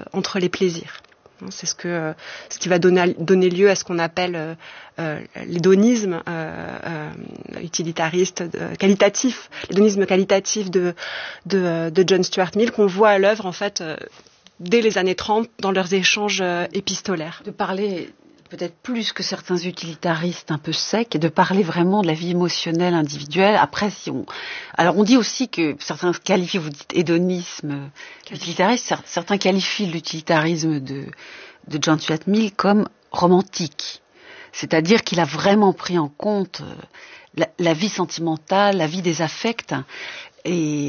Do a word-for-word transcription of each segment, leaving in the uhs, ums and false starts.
entre les plaisirs. C'est ce que ce qui va donner donner lieu à ce qu'on appelle euh, euh, l'hédonisme euh, euh, utilitariste euh, qualitatif, l'hédonisme qualitatif de de de John Stuart Mill, qu'on voit à l'œuvre en fait euh, dès les années trente dans leurs échanges euh, épistolaires. De parler peut-être plus que certains utilitaristes un peu secs, et de parler vraiment de la vie émotionnelle individuelle. Après, si on, alors on dit aussi que certains qualifient, vous dites hédonisme utilitariste, certains qualifient l'utilitarisme de, de John Stuart Mill comme romantique. C'est-à-dire qu'il a vraiment pris en compte la, la vie sentimentale, la vie des affects. Et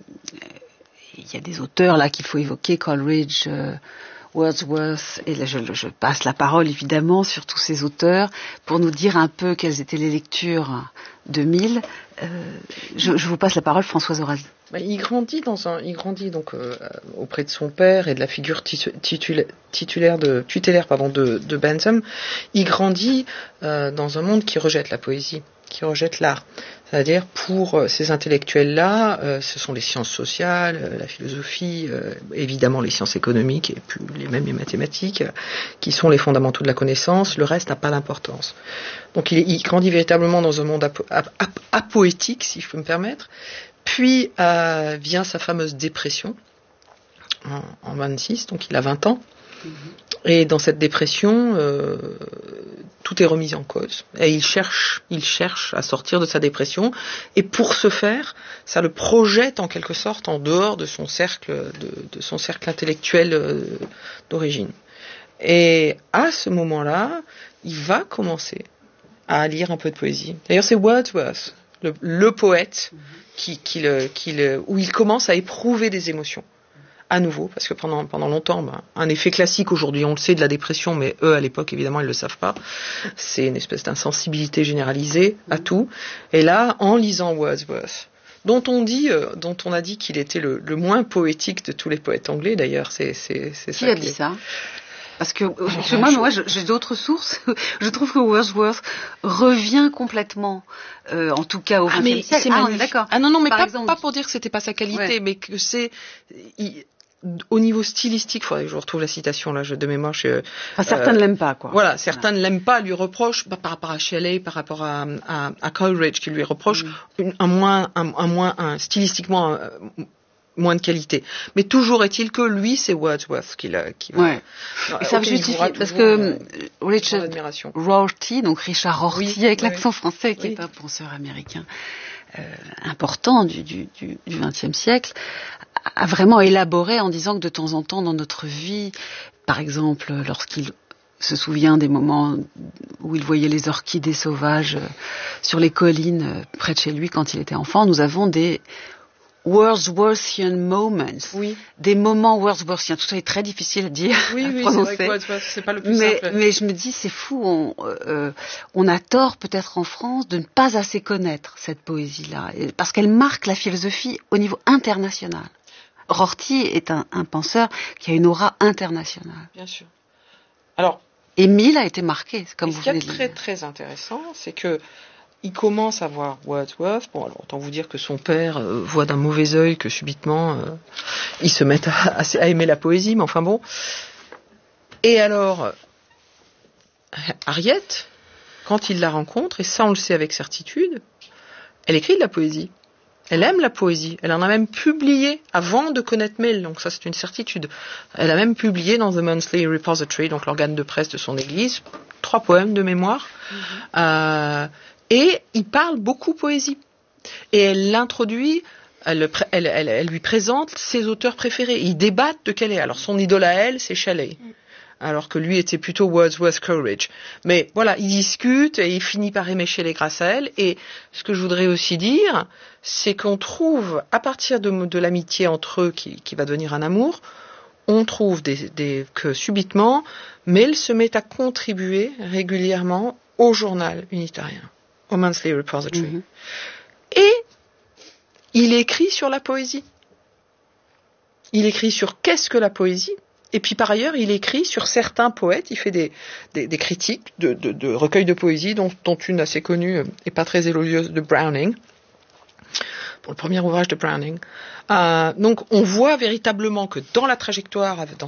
il y a des auteurs là qu'il faut évoquer, Coleridge, euh, Wordsworth, et là je, je passe la parole évidemment sur tous ces auteurs pour nous dire un peu quelles étaient les lectures de Mill. Euh, je, je vous passe la parole, Françoise Orasi. Bah, il grandit dans un, il grandit donc euh, auprès de son père et de la figure titu, titula, titulaire de tutélaire pardon de, de Bentham. Il grandit euh, dans un monde qui rejette la poésie, qui rejette l'art. C'est-à-dire, pour ces intellectuels-là, euh, ce sont les sciences sociales, euh, la philosophie, euh, évidemment les sciences économiques et puis les mêmes les mathématiques, euh, qui sont les fondamentaux de la connaissance. Le reste n'a pas d'importance. Donc, il, il grandit véritablement dans un monde apo, ap, ap, apoétique, si je peux me permettre. Puis euh, vient sa fameuse dépression en, en vingt-six, donc il a vingt ans. Mm-hmm. Et dans cette dépression, euh, tout est remis en cause. Et il cherche, il cherche à sortir de sa dépression. Et pour ce faire, ça le projette en quelque sorte en dehors de son cercle, de, de son cercle intellectuel euh, d'origine. Et à ce moment-là, il va commencer à lire un peu de poésie. D'ailleurs, c'est Wordsworth, le, le poète, qui, qui le, qui le, où il commence à éprouver des émotions. À nouveau, parce que pendant pendant longtemps, ben, un effet classique aujourd'hui, on le sait, de la dépression, mais eux à l'époque évidemment ils le savent pas. C'est une espèce d'insensibilité généralisée à tout. Et là, en lisant Wordsworth, dont on dit, euh, dont on a dit qu'il était le, le moins poétique de tous les poètes anglais, d'ailleurs, c'est c'est c'est Qui ça. Qui a dit ça? Parce que chez moi, moi, j'ai d'autres sources. Je trouve que Wordsworth revient complètement, euh, en tout cas au vingtième siècle. C'est ah, magnifique. D'accord. Ah non, non, mais Par pas, exemple, pas pour dire que c'était pas sa qualité, ouais. mais que c'est il, au niveau stylistique. Faudrait que je retrouve la citation là, je, de mémoire. Je, enfin, certains euh, ne l'aiment pas, quoi. Voilà, certains voilà. ne l'aiment pas, lui reprochent bah, par rapport à Shelley, par rapport à, à, à Coleridge, qui lui reproche mm. une, un moins, un, un moins, un, stylistiquement. Un, moins de qualité. Mais toujours est-il que lui, c'est Wordsworth qui l'a... Qui ouais. Et ça justifie, parce que euh, Richard Rorty, donc Richard Rorty, oui, avec oui, l'accent français, qui oui. est un penseur américain euh, important du, du, du, du vingtième siècle, a vraiment élaboré en disant que de temps en temps dans notre vie, par exemple, lorsqu'il se souvient des moments où il voyait les orchidées sauvages sur les collines près de chez lui quand il était enfant, nous avons des Wordsworthian moments, oui. des moments Wordsworthiens. Tout ça est très difficile à dire, oui, à oui, prononcer. C'est vrai que Wordsworth, c'est pas le plus mais, simple. Mais je me dis, c'est fou. On, euh, on a tort, peut-être en France, de ne pas assez connaître cette poésie-là, parce qu'elle marque la philosophie au niveau international. Rorty est un, un penseur qui a une aura internationale. Bien sûr. Alors, et Mill a été marqué, comme vous venez de dire. Ce qui est très très intéressant, c'est que il commence à voir Wordsworth. Bon, alors autant vous dire que son père euh, voit d'un mauvais œil que subitement euh, ils se mettent à, à, à aimer la poésie, mais enfin bon. Et alors, Harriet, quand il la rencontre, et ça on le sait avec certitude, elle écrit de la poésie. Elle aime la poésie. Elle en a même publié avant de connaître Mill, donc ça c'est une certitude. Elle a même publié dans The Monthly Repository, donc l'organe de presse de son église, trois poèmes de mémoire. Mm-hmm. Euh, Et il parle beaucoup poésie. Et elle l'introduit, elle, elle, elle, elle lui présente ses auteurs préférés. Ils débattent de quel est. Alors son idole à elle, c'est Shelley. Alors que lui était plutôt Wordsworth Coleridge. Mais voilà, ils discutent et il finit par aimer Shelley grâce à elle. Et ce que je voudrais aussi dire, c'est qu'on trouve, à partir de, de l'amitié entre eux, qui, qui va devenir un amour, on trouve des, des, que subitement, Mill se met à contribuer régulièrement au journal unitarien. Au Monthly Repository. Mm-hmm. Et il écrit sur la poésie. Il écrit sur qu'est-ce que la poésie. Et puis par ailleurs, il écrit sur certains poètes. Il fait des, des, des critiques de, de, de recueils de poésie, dont, dont une assez connue et pas très élogieuse de Browning, pour le premier ouvrage de Browning. Euh, donc on voit véritablement que dans la trajectoire, dans